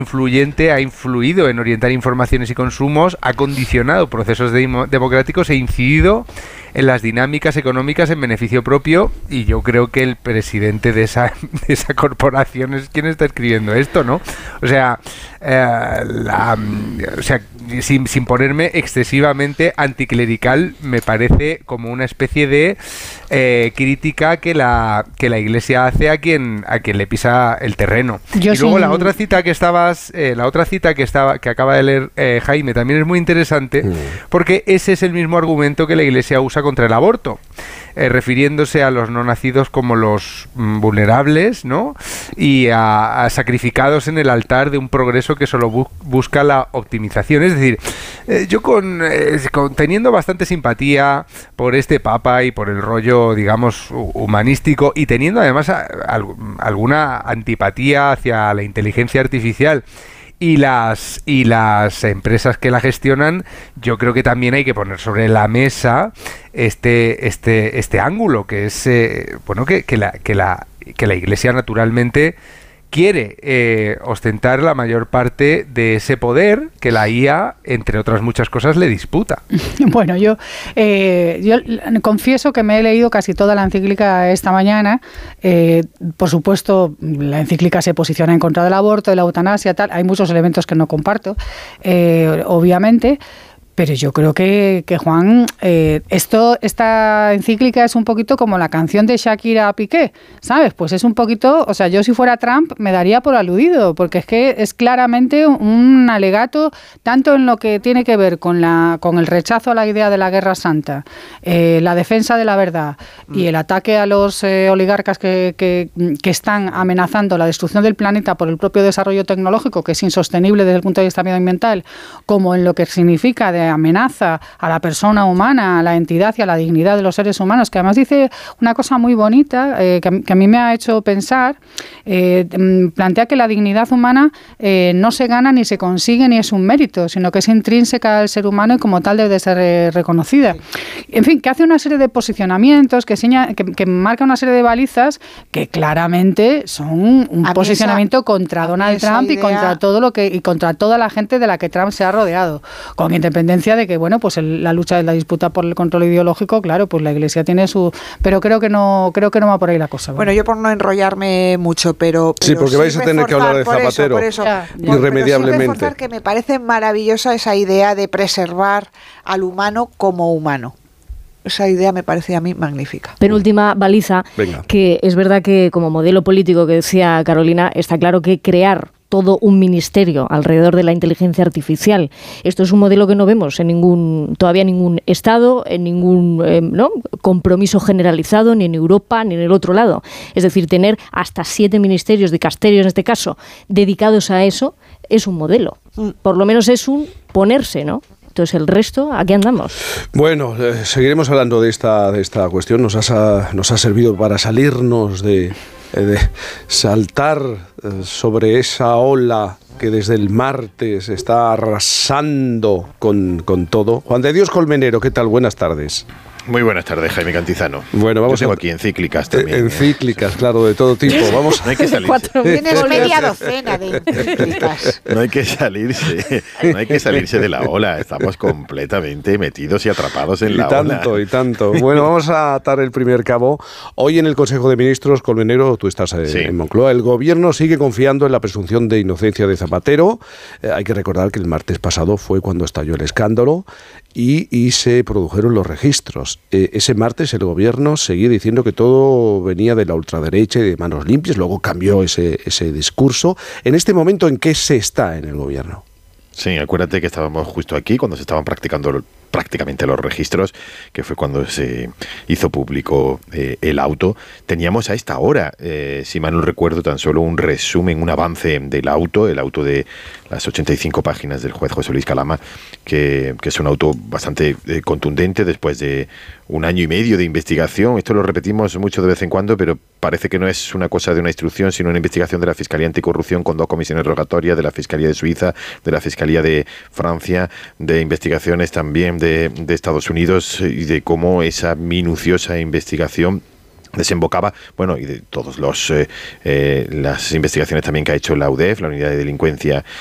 influyente, ha influido en orientar informaciones y consumos, ha condicionado procesos democráticos e incidido en las dinámicas económicas en beneficio propio, y yo creo que el presidente de esa corporación es quien está escribiendo esto, ¿no? O sea, sin ponerme excesivamente anticlerical, me parece como una especie de crítica que la Iglesia hace a quien le pisa el terreno. Y luego la otra cita que acaba de leer Jaime también es muy interesante, porque ese es el mismo argumento que la Iglesia usa contra el aborto, refiriéndose a los no nacidos como los vulnerables, ¿no? Y a sacrificados en el altar de un progreso que solo busca la optimización. Es decir, yo teniendo bastante simpatía por este Papa y por el rollo, digamos, humanístico, y teniendo además alguna antipatía hacia la inteligencia artificial y las empresas que la gestionan, yo creo que también hay que poner sobre la mesa este ángulo, que es que la Iglesia naturalmente quiere ostentar la mayor parte de ese poder que la IA, entre otras muchas cosas, le disputa. Bueno, yo confieso que me he leído casi toda la encíclica esta mañana. Por supuesto, la encíclica se posiciona en contra del aborto, de la eutanasia, tal. Hay muchos elementos que no comparto, obviamente. Pero yo creo que Juan, esta encíclica es un poquito como la canción de Shakira a Piqué, ¿sabes? Pues es un poquito, o sea, yo si fuera Trump me daría por aludido, porque es que es claramente un alegato tanto en lo que tiene que ver con el rechazo a la idea de la guerra santa, la defensa de la verdad y el ataque a los oligarcas que están amenazando la destrucción del planeta por el propio desarrollo tecnológico, que es insostenible desde el punto de vista medioambiental, como en lo que significa de amenaza a la persona humana, a la entidad y a la dignidad de los seres humanos, que además dice una cosa muy bonita que a mí me ha hecho pensar, plantea que la dignidad humana no se gana ni se consigue ni es un mérito, sino que es intrínseca al ser humano y como tal debe de ser reconocida. En fin, que hace una serie de posicionamientos, que marca una serie de balizas que claramente son un posicionamiento contra Donald Trump y contra contra toda la gente de la que Trump se ha rodeado, con independencia de que, bueno, pues la lucha de la disputa por el control ideológico, claro, pues la Iglesia tiene su... Pero creo que no va por ahí la cosa. Bueno, yo por no enrollarme mucho, pero sí, porque vais a tener que hablar de Zapatero, irremediablemente. Pero sí que me parece maravillosa esa idea de preservar al humano como humano. Esa idea me parece a mí magnífica. Penúltima baliza, que es verdad que como modelo político que decía Carolina, está claro que crear todo un ministerio alrededor de la inteligencia artificial. Esto es un modelo que no vemos en todavía ningún Estado, en ningún compromiso generalizado, ni en Europa, ni en el otro lado. Es decir, tener hasta 7 ministerios, dicasterios en este caso, dedicados a eso, es un modelo. Por lo menos es un ponerse, ¿no? Entonces, el resto, ¿a qué andamos? Bueno, seguiremos hablando de esta cuestión. Nos ha servido para salirnos de saltar sobre esa ola que desde el martes está arrasando con todo. Juan de Dios Colmenero, ¿qué tal? Buenas tardes. Muy buenas tardes, Jaime Cantizano. Bueno, vamos. Yo tengo aquí encíclicas también. Encíclicas, claro, de todo tipo. Vamos. No hay que salirse. Tienes media docena de encíclicas. No hay que salirse de la ola. Estamos completamente metidos y atrapados en la ola. Y tanto. Bueno, vamos a atar el primer cabo. Hoy en el Consejo de Ministros, Colmenero, tú estás en Moncloa, el Gobierno sigue confiando en la presunción de inocencia de Zapatero. Hay que recordar que el martes pasado fue cuando estalló el escándalo y se produjeron los registros. Ese martes el Gobierno seguía diciendo que todo venía de la ultraderecha y de manos limpias, luego cambió ese discurso. En este momento, ¿en qué se está en el Gobierno? Sí, acuérdate que estábamos justo aquí cuando se estaban practicando prácticamente los registros, que fue cuando se hizo público el auto. Teníamos a esta hora, si mal no recuerdo, tan solo un resumen, un avance del auto, el auto de las 85 páginas del juez José Luis Calama, que es un auto bastante contundente después de 1 año y medio de investigación. Esto lo repetimos mucho de vez en cuando, pero parece que no es una cosa de una instrucción, sino una investigación de la Fiscalía Anticorrupción con 2 comisiones rogatorias, de la Fiscalía de Suiza, de la Fiscalía de Francia, de investigaciones también de Estados Unidos, y de cómo esa minuciosa investigación desembocaba, bueno, y de todos las investigaciones también que ha hecho la UDEF, la Unidad de Delincuencia